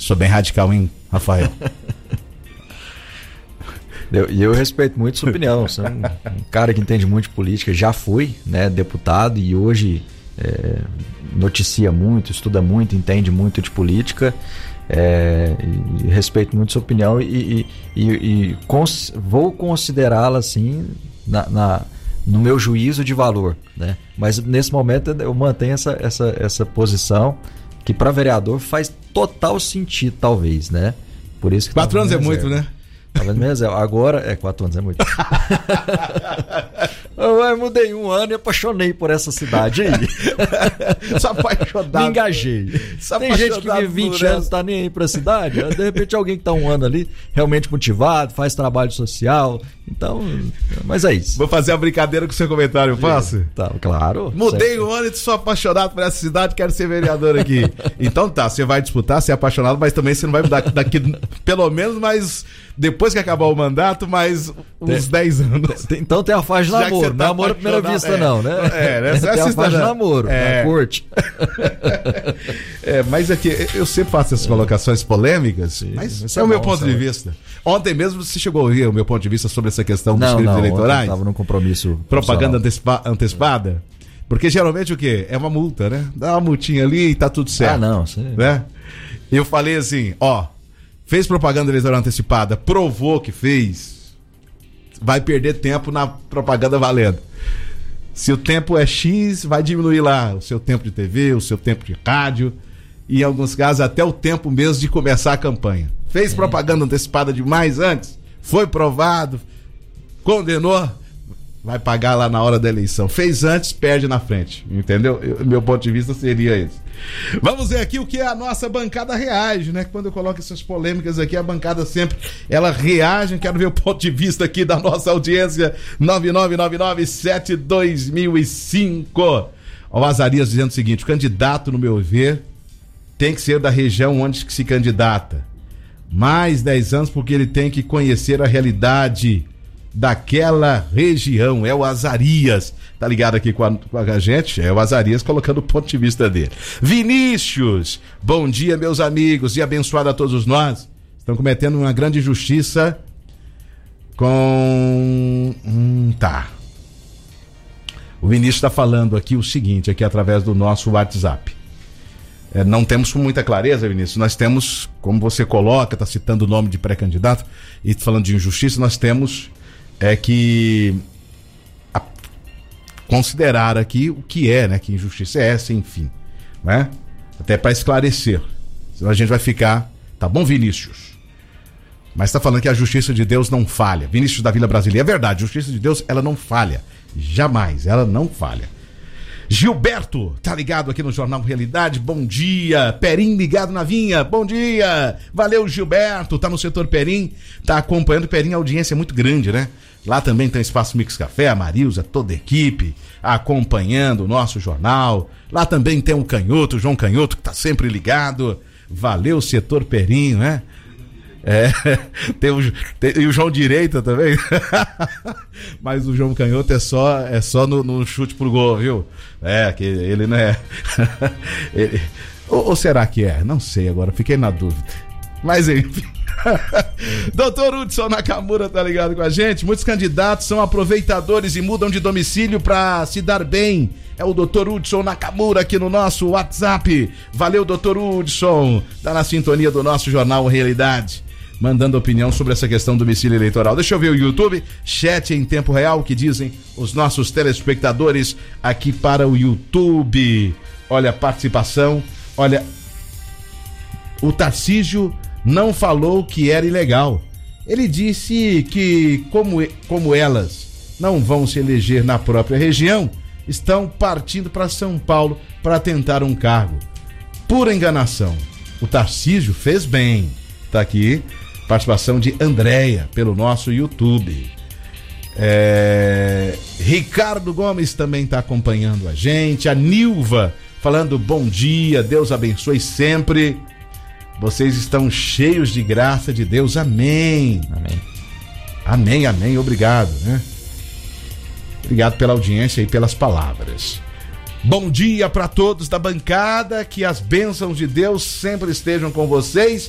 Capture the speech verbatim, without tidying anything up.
Sou bem radical, hein, Rafael? E eu, eu respeito muito sua opinião. Você é um, um cara que entende muito de política, já fui, né, deputado e hoje é, noticia muito, estuda muito, entende muito de política. É, e, e respeito muito sua opinião e, e, e, e cons, vou considerá-la assim na, na, no meu juízo de valor, né? Mas nesse momento eu mantenho essa, essa, essa posição que para vereador faz total sentido, talvez, né? Por isso que quatro anos é muito, né? Agora, é, quatro anos é muito. Eu, eu mudei um ano e apaixonei por essa cidade aí. Só apaixonado. Me engajei. Só Tem gente que vive vinte anos e tá nem aí pra cidade. De repente alguém que tá um ano ali realmente motivado, faz trabalho social. Então, mas é isso. Vou fazer uma brincadeira com o seu comentário, posso? Tá, claro. Mudei certo. um ano e sou apaixonado por essa cidade, quero ser vereador aqui. Então tá, você vai disputar, você é apaixonado, mas também você não vai mudar daqui, pelo menos mais, depois que acabar o mandato, mais uns dez anos. Tem, então tem a fase de namoro, não é amor à primeira vista é, não, né? É, né? Tem a fase de namoro, é. na corte. É, mas aqui, eu sempre faço essas colocações polêmicas, sim, mas é o meu bom, ponto de vista. Ontem mesmo você chegou a ouvir o meu ponto de vista sobre essa questão dos crimes eleitorais? Não, estava num compromisso. Propaganda antecipa- antecipada? Porque geralmente o quê? É uma multa, né? Dá uma multinha ali e tá tudo certo. Ah, não, sim. Né? Eu falei assim, ó, fez propaganda eleitoral antecipada, provou que fez, vai perder tempo na propaganda valendo. Se o tempo é X, vai diminuir lá o seu tempo de T V, o seu tempo de rádio e em alguns casos até o tempo mesmo de começar a campanha. Fez propaganda antecipada demais antes, foi provado, condenou, vai pagar lá na hora da eleição. Fez antes, perde na frente, entendeu? Eu, meu ponto de vista seria esse. Vamos ver aqui o que a nossa bancada reage, né? Quando eu coloco essas polêmicas aqui, a bancada sempre, ela reage. Quero ver o ponto de vista aqui da nossa audiência. nove nove nove nove sete dois mil e cinco. O Azarias dizendo o seguinte: o candidato, no meu ver, tem que ser da região onde se candidata. Mais dez anos, porque ele tem que conhecer a realidade daquela região. É o Azarias, tá ligado aqui com a, com a gente? É o Azarias colocando o ponto de vista dele. Vinícius, bom dia, meus amigos, e abençoado a todos nós. Estão cometendo uma grande injustiça com... Hum, tá. O Vinícius está falando aqui o seguinte, aqui através do nosso WhatsApp. É, não temos com muita clareza, Vinícius, nós temos, como você coloca, está citando o nome de pré-candidato e falando de injustiça, nós temos é, que a, considerar aqui o que é, né, que injustiça é essa, enfim, né? Até para esclarecer, senão a gente vai ficar, tá bom, Vinícius? Mas está falando que a justiça de Deus não falha. Vinícius da Vila Brasileira, é verdade, a justiça de Deus, ela não falha, jamais, ela não falha. Gilberto, tá ligado aqui no Jornal Realidade, bom dia. Perim ligado na vinha, bom dia. Valeu, Gilberto, tá no setor Perim, tá acompanhando. Perim, a audiência é muito grande, né? Lá também tem Espaço Mix Café, a Marilza, toda a equipe acompanhando o nosso jornal. Lá também tem o Canhoto, o João Canhoto, que tá sempre ligado. Valeu, setor Perim, né? É, tem o, tem, e o João Direita também. Mas o João Canhoto é só, é só no, no chute pro gol, viu? É, que ele não é. ele, ou, ou será que é? Não sei agora, fiquei na dúvida. Mas enfim. doutor Hudson Nakamura tá ligado com a gente. Muitos candidatos são aproveitadores e mudam de domicílio pra se dar bem. É o doutor Hudson Nakamura aqui no nosso WhatsApp. Valeu, doutor Hudson. Tá na sintonia do nosso Jornal Realidade, mandando opinião sobre essa questão do domicílio eleitoral. Deixa eu ver o YouTube, chat em tempo real, o que dizem os nossos telespectadores aqui para o YouTube. Olha a participação, olha, o Tarcísio não falou que era ilegal. Ele disse que como, como elas não vão se eleger na própria região, estão partindo para São Paulo para tentar um cargo. Pura enganação. O Tarcísio fez bem. Tá aqui participação de Andréia pelo nosso YouTube. É... Ricardo Gomes também está acompanhando a gente. A Nilva falando bom dia, Deus abençoe sempre. Vocês estão cheios de graça de Deus, amém. Amém. Amém, amém, obrigado, né? Obrigado pela audiência e pelas palavras. Bom dia para todos da bancada, que as bênçãos de Deus sempre estejam com vocês.